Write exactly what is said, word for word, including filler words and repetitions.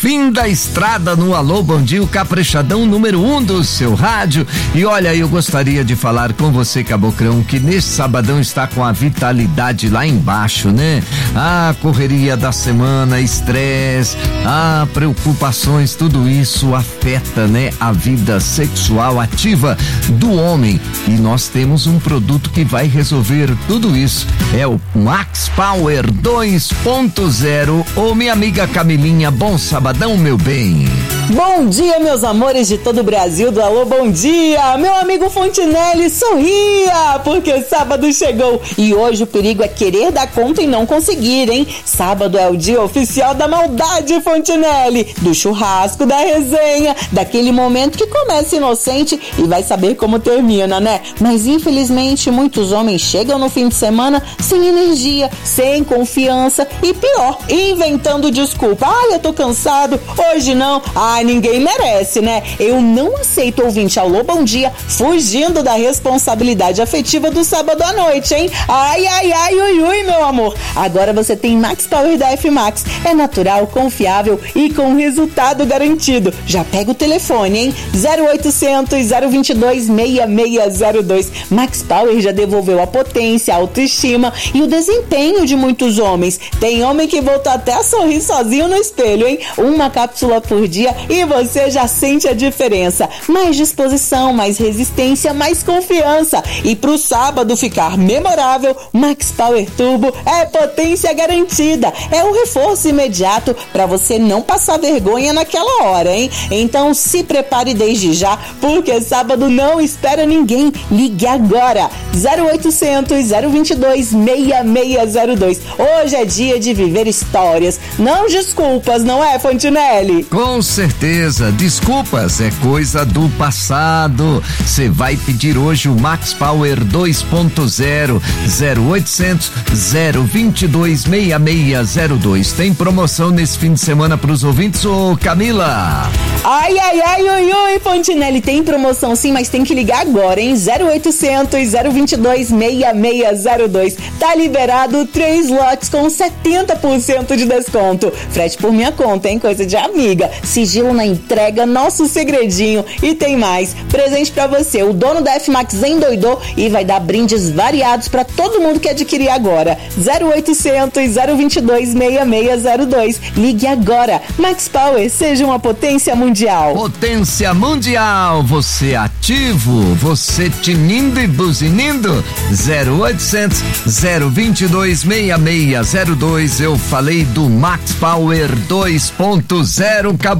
fim da estrada no Alô Bom Dia, o caprichadão número um do seu rádio. E olha, eu gostaria de falar com você, Cabocrão, que neste sabadão está com a vitalidade lá embaixo, né? A correria da semana, estresse, a preocupações, tudo isso afeta, né, a vida sexual ativa do homem. E nós temos um produto que vai resolver tudo isso. É o Max Power dois ponto zero. Ô, minha amiga Camilinha, bom sabadão, meu bem. Bom dia, meus amores de todo o Brasil do Alô Bom Dia. Meu amigo Fontinelli, sorria, porque sábado chegou. E hoje o perigo é querer dar conta e não conseguir, hein? Sábado é o dia oficial da maldade, Fontinelli. Do churrasco, da resenha, daquele momento que começa inocente e vai saber como termina, né? Mas infelizmente muitos homens chegam no fim de semana sem energia, sem confiança e pior, inventando desculpa. Ai, eu tô cansado, hoje não. Ai, ninguém merece, né? Eu não aceito ouvinte Alô Bom Dia fugindo da responsabilidade afetiva do sábado à noite, hein? Ai, ai, ai, ui, ui, meu amor. Agora você tem Max Power da F-Max. É natural, confiável e com resultado garantido. Já pega o telefone, hein? zero oitocentos, zero vinte e dois, seis seis zero dois. Max Power já devolveu a potência, a autoestima e o desempenho de muitos homens. Tem homem que volta até a sorrir sozinho no espelho, hein? Uma cápsula por dia e você já sente a diferença. Mais disposição, mais resistência, mais confiança. E pro sábado ficar memorável, Max Power Turbo é potência garantida. É o reforço imediato para você não passar vergonha naquela hora, hein? Então se prepare desde já, porque sábado não espera ninguém. Ligue agora. zero oitocentos, zero vinte e dois, seis seis zero dois. Hoje é dia de viver histórias, não desculpas, não é, Fontinelli? Com certeza, desculpas é coisa do passado. Você vai pedir hoje o Max Power dois ponto zero. zero oitocentos, zero vinte e dois, seis seis zero dois. Tem promoção nesse fim de semana pros ouvintes, ô Camila? Ai, ai, ai, ui, ui, Fontinelli, tem promoção sim, mas tem que ligar agora, hein? zero oitocentos, zero vinte e dois, seis seis zero dois. Tá liberado três lotes com setenta por cento de desconto. Frete por minha conta, hein? Coisa de amiga. Sigilo na entrega, nosso segredinho. E tem mais. Presente pra você. O dono da F-Max endoidou e vai dar brindes variados pra todo mundo que adquirir agora. zero oitocentos, zero vinte e dois, seis seis zero dois. Ligue agora. Max Power, seja uma potência mundial. Potência mundial. Você ativo, você tinindo e buzinindo. zero oitocentos, zero vinte e dois, seis seis zero dois. Eu falei do Max Power dois ponto zero. Cabo